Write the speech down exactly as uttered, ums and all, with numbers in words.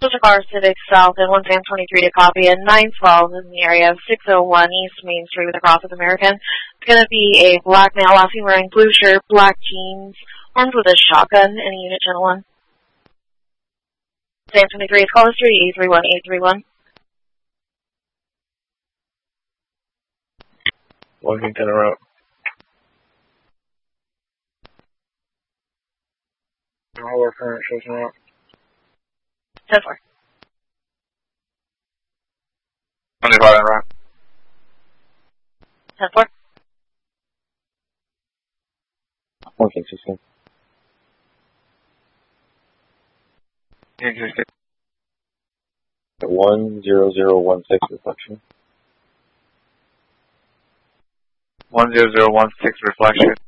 Delta Car Civic South and one Sam twenty-three to copy, and nine twelve in the area of six oh one East Main Street with a cross with American. It's going to be a black male, last seen wearing blue shirt, black jeans, armed with a shotgun. Any unit, channel one. Sam twenty-three, call us three eight three one eight three one. Washington route. All our current shows route. ten four. twenty-five en route. ten four. one six six. one zero zero one six reflection. one zero zero one six reflection.